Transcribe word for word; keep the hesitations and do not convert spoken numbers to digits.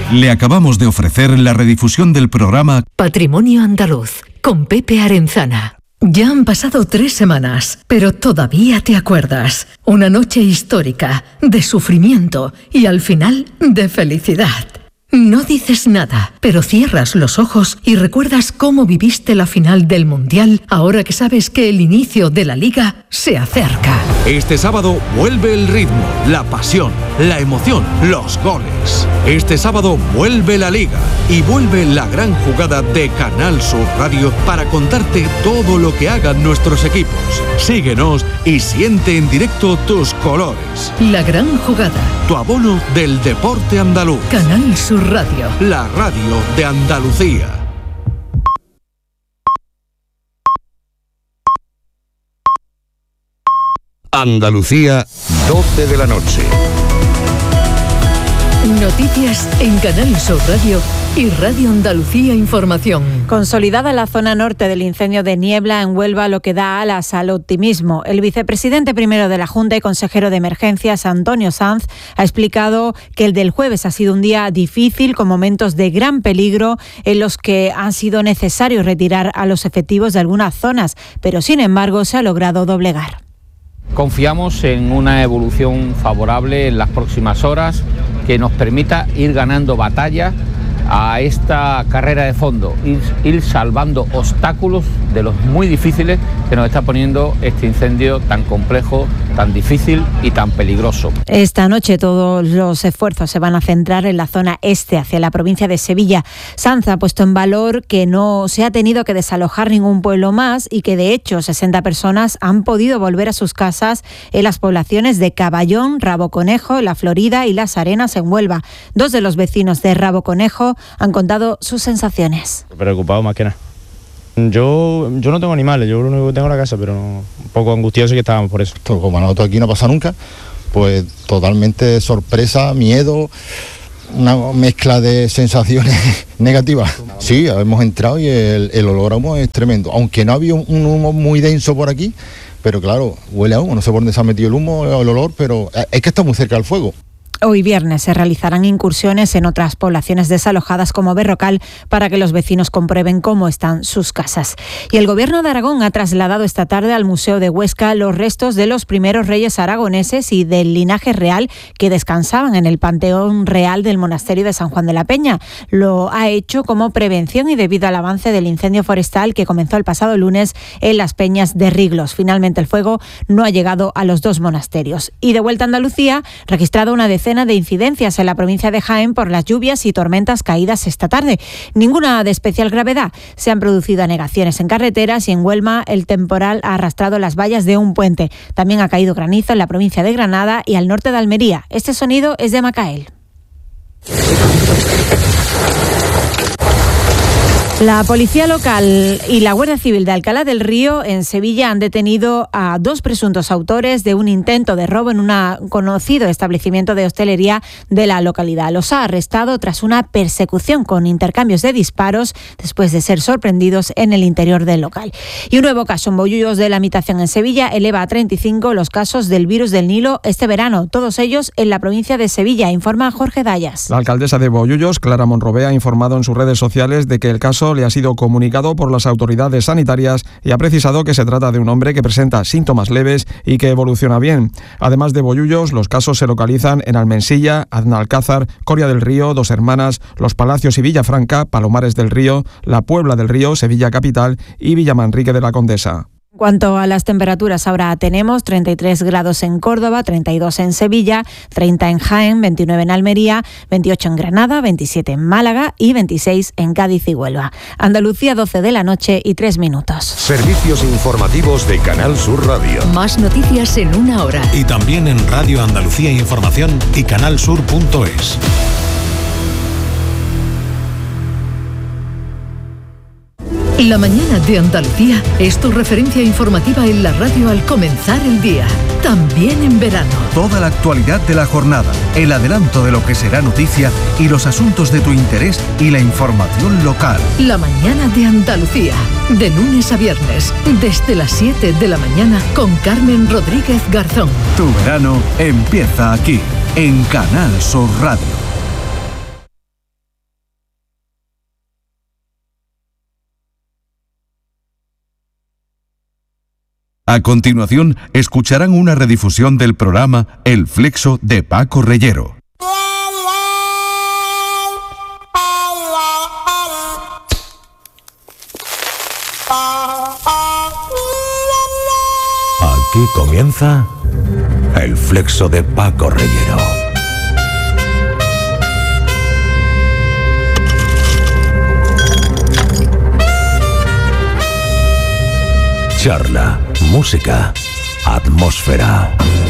Le acabamos de ofrecer la redifusión del programa Patrimonio Andaluz, con Pepe Arenzana. Ya han pasado tres semanas, pero todavía te acuerdas. Una noche histórica, de sufrimiento y al final de felicidad. No dices nada, pero cierras los ojos y recuerdas cómo viviste la final del Mundial ahora que sabes que el inicio de la Liga se acerca. Este sábado vuelve el ritmo, la pasión, la emoción, los goles. Este sábado vuelve la Liga y vuelve la gran jugada de Canal Sur Radio para contarte todo lo que hagan nuestros equipos. Síguenos y siente en directo tus colores. La gran jugada. Tu abono del deporte andaluz. Canal Sur Radio. La radio de Andalucía. Andalucía, doce de la noche. Noticias en Canal Sur Radio y Radio Andalucía Información. Consolidada la zona norte del incendio de Niebla en Huelva, lo que da alas al optimismo. El vicepresidente primero de la Junta y consejero de Emergencias, Antonio Sanz, ha explicado que el del jueves ha sido un día difícil, con momentos de gran peligro en los que han sido necesarios retirar a los efectivos de algunas zonas, pero sin embargo se ha logrado doblegar. Confiamos en una evolución favorable en las próximas horas que nos permita ir ganando batallas a esta carrera de fondo, ir, ir salvando obstáculos de los muy difíciles que nos está poniendo este incendio tan complejo, tan difícil y tan peligroso. Esta noche todos los esfuerzos se van a centrar en la zona este, hacia la provincia de Sevilla. Sanz ha puesto en valor que no se ha tenido que desalojar ningún pueblo más y que de hecho sesenta personas han podido volver a sus casas en las poblaciones de Caballón, Rabo Conejo, La Florida y Las Arenas en Huelva. Dos de los vecinos de Rabo Conejo han contado sus sensaciones. Preocupado más que nada. Yo, yo no tengo animales, yo lo único que tengo es la casa, pero un poco angustioso que estábamos por eso. Como a nosotros aquí no pasa nunca, pues totalmente sorpresa, miedo, una mezcla de sensaciones negativas. Sí, hemos entrado y el, el olor a humo es tremendo, aunque no había un, un humo muy denso por aquí, pero claro, huele a humo, no sé por dónde se ha metido el humo, el olor, pero es que está muy cerca del fuego. Hoy viernes se realizarán incursiones en otras poblaciones desalojadas como Berrocal para que los vecinos comprueben cómo están sus casas. Y el Gobierno de Aragón ha trasladado esta tarde al Museo de Huesca los restos de los primeros reyes aragoneses y del linaje real que descansaban en el Panteón Real del Monasterio de San Juan de la Peña. Lo ha hecho como prevención y debido al avance del incendio forestal que comenzó el pasado lunes en las Peñas de Riglos. Finalmente el fuego no ha llegado a los dos monasterios. Y de vuelta a Andalucía, registrado una decena de incidencias en la provincia de Jaén por las lluvias y tormentas caídas esta tarde. Ninguna de especial gravedad. Se han producido anegaciones en carreteras y en Huelva el temporal ha arrastrado las vallas de un puente. También ha caído granizo en la provincia de Granada y al norte de Almería. Este sonido es de Macael. La Policía Local y la Guardia Civil de Alcalá del Río en Sevilla han detenido a dos presuntos autores de un intento de robo en un conocido establecimiento de hostelería de la localidad. Los ha arrestado tras una persecución con intercambios de disparos después de ser sorprendidos en el interior del local. Y un nuevo caso en Bollullos de la Habitación en Sevilla eleva a treinta y cinco los casos del virus del Nilo este verano, todos ellos en la provincia de Sevilla, informa Jorge Dayas. La alcaldesa de Bollullos, Clara Monrobé, ha informado en sus redes sociales de que el caso le ha sido comunicado por las autoridades sanitarias y ha precisado que se trata de un hombre que presenta síntomas leves y que evoluciona bien. Además de Bollullos, los casos se localizan en Almensilla, Aznalcázar, Coria del Río, Dos Hermanas, Los Palacios y Villafranca, Palomares del Río, La Puebla del Río, Sevilla Capital y Villamanrique de la Condesa. En cuanto a las temperaturas, ahora tenemos treinta y tres grados en Córdoba, treinta y dos en Sevilla, treinta en Jaén, veintinueve en Almería, veintiocho en Granada, veintisiete en Málaga y veintiséis en Cádiz y Huelva. Andalucía, doce de la noche y tres minutos. Servicios informativos de Canal Sur Radio. Más noticias en una hora. Y también en Radio Andalucía Información y canalsur punto es. La mañana de Andalucía es tu referencia informativa en la radio al comenzar el día, también en verano. Toda la actualidad de la jornada, el adelanto de lo que será noticia y los asuntos de tu interés y la información local. La mañana de Andalucía, de lunes a viernes, desde las siete de la mañana con Carmen Rodríguez Garzón. Tu verano empieza aquí, en Canal Sur Radio. A continuación, escucharán una redifusión del programa El Flexo de Paco Reyero. Aquí comienza El Flexo de Paco Reyero. Charla, música, atmósfera.